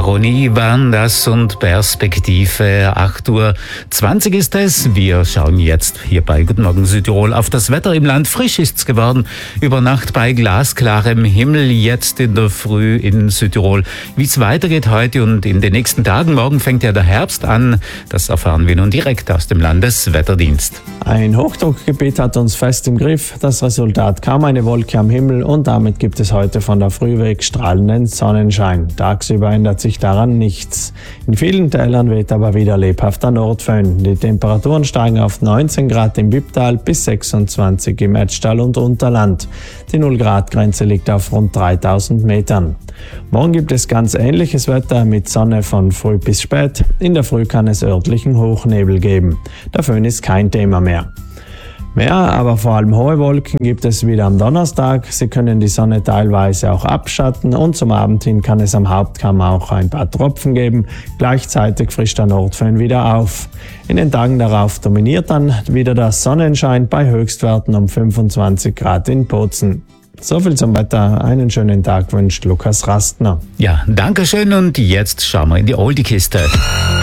Harmonie waren das und Perspektive. 8:20 Uhr ist es. Wir schauen jetzt hier bei Guten Morgen Südtirol auf das Wetter im Land. Frisch ist's geworden. Über Nacht bei glasklarem Himmel. Jetzt in der Früh in Südtirol. Wie es weitergeht heute und in den nächsten Tagen. Morgen fängt ja der Herbst an. Das erfahren wir nun direkt aus dem Landeswetterdienst. Ein Hochdruckgebiet hat uns fest im Griff. Das Resultat: kaum eine Wolke am Himmel und damit gibt es heute von der Früh weg strahlenden Sonnenschein. Tagsüber ändert sich daran nichts. In vielen Tälern weht aber wieder lebhafter Nordföhn. Die Temperaturen steigen auf 19 Grad im Wipptal bis 26 im Etschtal und Unterland. Die 0-Grad-Grenze liegt auf rund 3000 Metern. Morgen gibt es ganz ähnliches Wetter mit Sonne von früh bis spät. In der Früh kann es örtlichen Hochnebel geben. Der Föhn ist kein Thema mehr. Mehr, aber vor allem hohe Wolken gibt es wieder am Donnerstag. Sie können die Sonne teilweise auch abschatten und zum Abend hin kann es am Hauptkamm auch ein paar Tropfen geben. Gleichzeitig frischt der Nordföhn wieder auf. In den Tagen darauf dominiert dann wieder der Sonnenschein bei Höchstwerten um 25 Grad in Bozen. So viel zum Wetter. Einen schönen Tag wünscht Lukas Rastner. Ja, danke schön und jetzt schauen wir in die Oldie-Kiste.